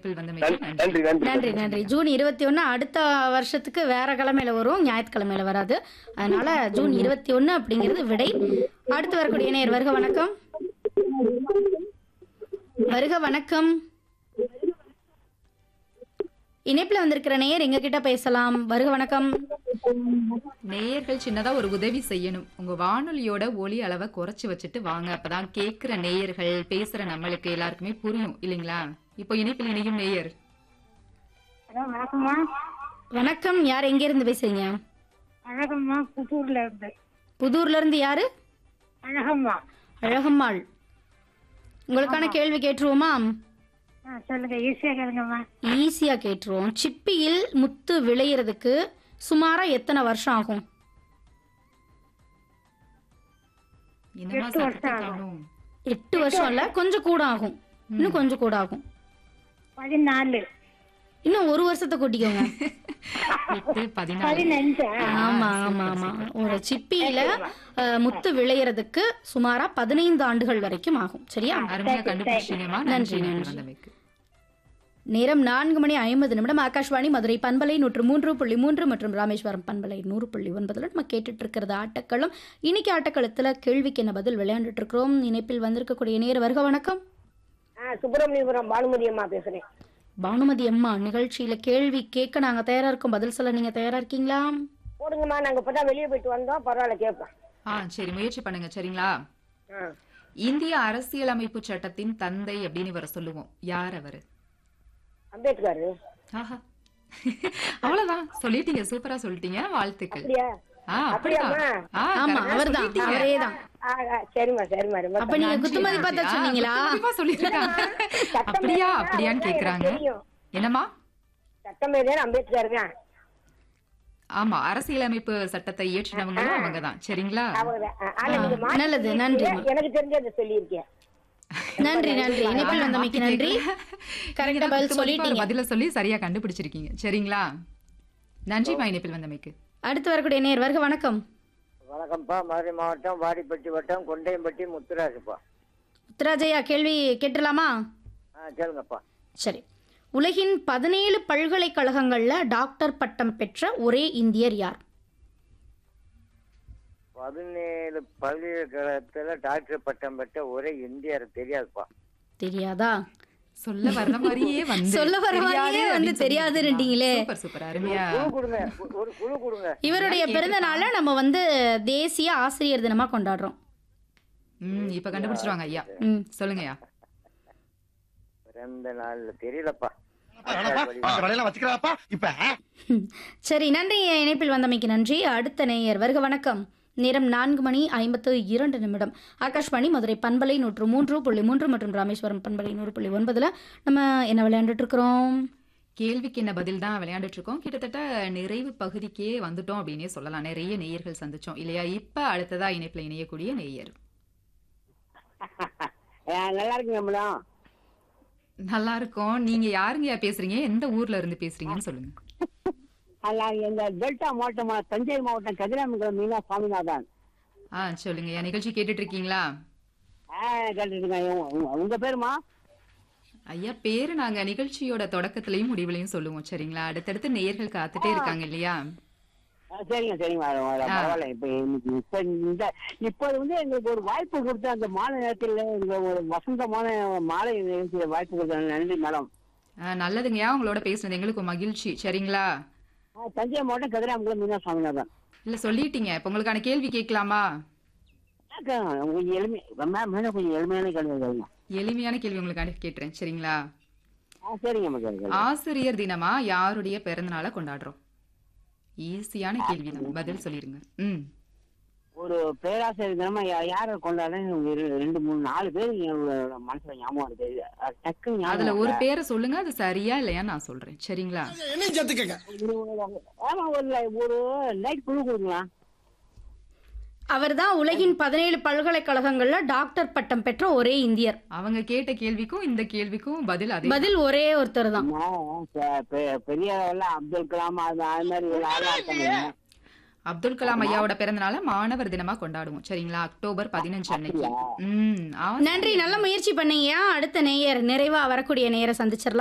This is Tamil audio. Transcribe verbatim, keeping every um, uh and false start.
இணைப்பில் வந்தமைக்கு நன்றி நன்றி. நன்றி நன்றி நன்றி நன்றி. ஜூன் இருபத்தி ஒன்று அடுத்த வருஷத்துக்கு வேற கிழமையில வரும், ஞாயிற்றுக்கிழமையில வராது. அதனால ஜூன் இருபத்தி ஒன்று அப்படிங்கிறது விடை. அடுத்து வரக்கூடிய நேயர் வருக வணக்கம். வருக வணக்கம். இணைப்புல வந்திருக்கிற நேயர் எங்க கிட்ட பேசலாம். வருக வணக்கம். நேயர்கள் சின்னதா ஒரு உதவி செய்யணும். உங்க வானொலியோட ஒலி அளவை குறைச்சு வச்சுட்டு வாங்க. அப்பதான் கேக்குற நேயர்கள் பேசுற நம்மளுக்கு எல்லாருக்குமே புரியும் இல்லைங்களா? இப்போ இணைப்பில் இணையும் நேயர். ஹலோ வணக்கம்மா. வணக்கம். யார் எங்க இருந்து பேசுறீங்க? அழகம்மா புத்தூர்ல இருந்து. புதூர்ல இருந்து யாரு? அழகம்மா. அழகம்மாள். உங்களுக்கான கேள்வி கேட்டுருவோமா? ஆ சொல்லுங்க, ஈஸியா கேளுங்கம்மா. ஈஸியா கேட்டுருவோம். சிப்பியில் முத்து விளையிறதுக்கு சுமாரா எத்தனை வருஷம் ஆகும்? என்னமா எட்டு வருஷம் சத்தத்தை ஆகும். காணோம்? எட்டு வருஷம் இல்ல, கொஞ்சம் கூட ஆகும். இன்னும் கொஞ்சம் கூட ஆகும். பதினாலு. இன்னும் ஒரு வருஷத்தை கூட்டிக்கோங்க. எட்டு பதினாலு. பதினஞ்சு. ஆமா ஆமா ஆமா. ஒரு சிப்பியில அஹ், முத்து விளையறதுக்கு சுமாரா பதினைந்து ஆண்டுகள் வரைக்கும் ஆகும். சரியா? அருமையா கண்டுபிடிச்சீங்கம்மா. நன்றி இணைப்பில் வந்தமைக்கு. நேரம் நான்கு மணி ஐம்பது நிமிடம். ஆகாஷ்வாணி மதுரை பண்பலை நூற்று மூன்று புள்ளி மூன்று மற்றும் ராமேஸ்வரம் பண்பலை நூறு புள்ளி ஒன்பதுல நம்ம கேட்டுட்டு இருக்கிறது ஆட்டக்களம். இன்னைக்கு ஆட்டக்களத்துல கேள்விக்கு என்ன பதில் விளையாண்டுட்டு இருக்கிறோம். இணைப்பில் வந்திருக்கக்கூடிய நேர் வருக வணக்கம். சுப்பிரமணியபுரம் பானுமதி அம்மா பேசுறேன். பானுமதி அம்மா, நிகழ்ச்சியில கேள்வி கேட்க நாங்க தயாரா இருக்கோம். பதில் சொல்ல நீங்க தயாரா இருக்கீங்களா? போடுங்கம்மா, நாங்க இப்பதான் வெளியே போயிட்டு வந்தோம். பரவாயில்ல, கேட்போம். ஆ சரி, முயற்சி பண்ணுங்க. சரிங்களா? ஆ. இந்திய அரசியலமைப்பு சட்டத்தின் தந்தை அப்படின்னு இவரை சொல்லுவோம். யார் அவரு? அம்பேத்கர். ஆஹா, அவ்வளவுதான் சொல்லிட்டீங்க. சூப்பரா சொல்லிட்டீங்க. வாழ்த்துக்கள். அப்படியா? ஆ அப்படிதான். ஆ, ஆமா, correct ஆ அவர்தான், சொல்லிட்டீங்க. அவரேதான். ஆ, ஆ, சரிம்மா சரிம்மா ரொம்ப அப்ப நீங்க நன்றி, குத்துமதி நன்றி. பார்த்தா ஆ, சொன்னீங்களா? குத்துமதிப்பா சொல்லிருக்காங்க. சட்டம் அப்படியா மேதை அப்படியான்னு அவர்தான் கேக்குறாங்க. எனக்கு தெரியும். என்னம்மா? சட்டமேதையான அம்பேத்கர் தான். ஆமா, அரசியலமைப்பு சட்டத்தை இயற்றினவங்களும் அவங்கதான். சரிங்களா? அவர்தான். ஆ, ஆனா நீங்க மாத்தி நல்லது, நன்றிம்மா. எனக்கு தெரிஞ்சதை சொல்லியிருக்கேன். நன்றி நன்றி. இணைப்பில் வந்தமைக்கு நன்றி. கரெக்டா பதில் சொல்லிட்டீங்க. பதில சொல்லி சரியா கண்டுபிடிச்சிருக்கீங்க. சரிங்களா? நன்றிமா இணைப்பில் வந்தமைக்கு. அடுத்து வரக்கூடிய நேர் வருக வணக்கம். வணக்கம்ப்பா. மதுரை மாவட்டம் வாடிப்பட்டி வட்டம் கொண்டையம்பட்டி முத்துராஜப்பா. முத்துராஜையா, கேள்வி கேட்டுலாமா? ஆ கேளுங்கப்பா. சரி. உலகின் பதினேழு பல்கலைக்கழகங்கள்ல டாக்டர் பட்டம் பெற்ற ஒரே இந்தியர் யார்? பதினேழு பல்கலைக்கழகத்துல டாக்டர் பட்டம் பெற்ற ஒரே இந்தியர் தெரியாதுப்பா. தெரியாதா? சொல்ல வர்ற மாதிரியே வந்து சொல்ல வர மாதிரியே வந்து தெரியாதுன்றீங்களே. சூப்பர் சூப்பர், அருமையா. குழு கொடுங்க, ஒரு- ஒரு குழு கொடுங்க. இவருடைய பிறந்த நாளை நம்ம வந்து தேசிய ஆசிரியர் தினமா கொண்டாடுறோம். ம் இப்ப கண்டுபிடிச்சிருவாங்க ஐயா. ம். சொல்லுங்கய்யா. பிறந்த நாள்ல தெரியலப்பா. சரி, நன்றி. இணைப்பில் வந்தமைக்கு நன்றி. அடுத்த நேயர் வருக வணக்கம். நேரம் நான்கு மணி ஐம்பத்து இரண்டு நிமிடம். ஆகாஷ்வாணி மதுரை பண்பலை நூற்று மூன்று புள்ளி மூன்று மற்றும் ராமேஸ்வரம் பண்பலை நூறு புள்ளி ஒன்பதுல நம்ம என்ன விளையாண்டுட்டு இருக்கிறோம்? கேள்விக்கு என்ன பதில் தான் விளையாண்டுட்டு இருக்கோம். கிட்டத்தட்ட நிறைவு பகுதிக்கே வந்துட்டோம் அப்படின்னே சொல்லலாம். நிறைய நேயர்கள் சந்திச்சோம் இல்லையா? இப்ப அடுத்ததா இணைப்புல இணையக்கூடிய நேயர். நல்லா இருக்குங்க மேடம். நல்லா இருக்கும். நீங்க யாருங்கய்யா பேசுறீங்க? எந்த ஊர்ல இருந்து பேசுறீங்கன்னு சொல்லுங்க. அல்ல, எங்க டெல்டா மாவட்டம் தஞ்சை மாவட்டம் கதிராமங்கலம் மீனா சாமிநாதன். ஆ சொல்லுங்க. நிகழ்ச்சி கேட்டுட்டு இருக்கீங்களா? உங்க பேருமா? ஐயா பேரு நாங்க நிகழ்ச்சியோட தொடக்கத்திலையும் முடிவுலையும் சொல்லுவோம். சரிங்களா? அடுத்தடுத்து நேயர்கள் காத்துட்டே இருக்காங்க இல்லையா? சரிங்க சரிங்க பரவாயில்ல. இப்ப இன்னைக்கு இப்ப இந்த இப்போது வந்து எங்களுக்கு ஒரு வாய்ப்பு கொடுத்த அந்த மாலை நேரத்தில் இந்த ஒரு வசந்தமான மாலை நிகழ்ச்சியில வாய்ப்பு கொடுத்த நன்றி மேடம். ஆ, நல்லதுங்கய்யா. உங்களோட பேசுனது எங்களுக்கு மகிழ்ச்சி. சரிங்களா? தஞ்சை மாவட்டம் கதிராமங்கலம் மீனா சாமிநாதன். இல்ல சொல்லிட்டீங்க. இப்ப உங்களுக்கான கேள்வி கேட்கலாமா? கொஞ்சம் எளிமை மேம், கொஞ்சம் எளிமையான கேள்வி கேளுங்க. எளிமையான கேள்வி உங்களுக்கான கேட்டுறேன். சரிங்களா? சரிங்க. ஆசிரியர் தினமா யாருடைய பிறந்த நாளை கொண்டாடுறோம்? ஈஸியான கேள்விதான், பதில் சொல்லிருங்க. ம் ஒரு பேராசிரியர் தினமா யார கொண்டாட ரெண்டு மூணு நாலு பேர் என்னோட மனசுல ஞாபகம் இருக்கு. டக்குன்னு அதுல ஒரு பேரை சொல்லுங்க. அது சரியா இல்லையா நான் சொல்றேன். சரிங்களா? ஆமா, ஒரு ஒரு லைட் குழு கொடுங்களா? அவர் தான் உலகின் பதினேழு பல்கலைக்கழகங்கள்ல டாக்டர் பட்டம் பெற்ற ஒரே இந்தியர். அவங்க கேட்ட கேள்விக்கும் இந்த கேள்விக்கும் பதில் அதே. பதில் ஒரே ஒருத்தர் தான். பெரிய அப்துல் கலாம் அது மாதிரி. அப்துல் கலாம் ஐயாவோட பிறந்த நாள மாணவர் தினமா கொண்டாடுவோம். சரிங்களா? அக்டோபர் பதினஞ்சு அன்னைக்கு. ம் நன்றி, நல்ல முயற்சி பண்ணீங்க. அடுத்த நேயர் நிறைவா வரக்கூடிய நேயரை சந்திச்சிடலாம்.